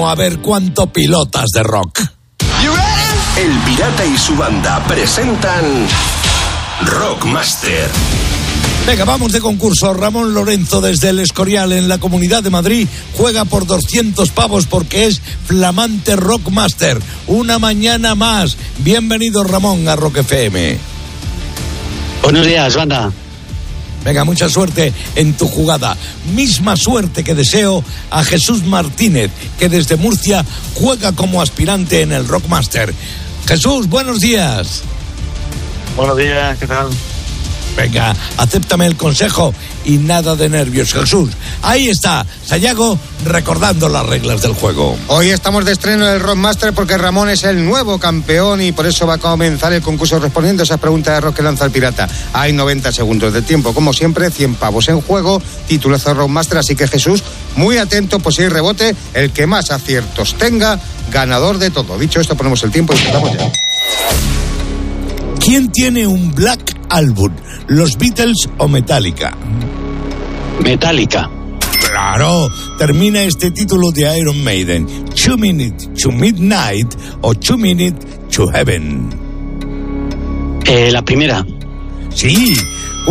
A ver cuánto pilotas de rock. El Pirata y su banda presentan Rockmaster. Venga, vamos de concurso. Ramón Lorenzo desde el Escorial en la Comunidad de Madrid juega por 200 pavos porque es flamante Rockmaster. Una mañana más. Bienvenido, Ramón, a Rock FM. Buenos días, banda. Venga, mucha suerte en tu jugada. Misma suerte que deseo a Jesús Martínez, que desde Murcia juega como aspirante en el Rockmaster. Jesús, buenos días. Buenos días, ¿qué tal? Venga, acéptame el consejo y nada de nervios, Jesús. Ahí está, Sayago, recordando las reglas del juego. Hoy estamos de estreno en el Rockmaster porque Ramón es el nuevo campeón y por eso va a comenzar el concurso respondiendo a esas preguntas de rock que lanza el pirata. Hay 90 segundos de tiempo, como siempre, 100 pavos en juego, titulazo Rockmaster, así que Jesús, muy atento, pues si hay rebote, el que más aciertos tenga, ganador de todo. Dicho esto, ponemos el tiempo y empezamos ya. ¿Quién tiene un Black Album? ¿Los Beatles o Metallica? Metallica. Claro, termina este título de Iron Maiden. 2 Minutes to Midnight o 2 Minutes to Heaven. La primera. Sí.